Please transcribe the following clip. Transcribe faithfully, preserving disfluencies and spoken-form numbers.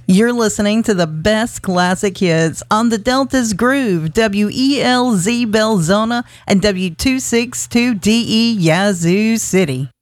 You're listening to the best classic hits on the Delta's Groove, W E L Z Belzona and W two sixty-two D E Yazoo City.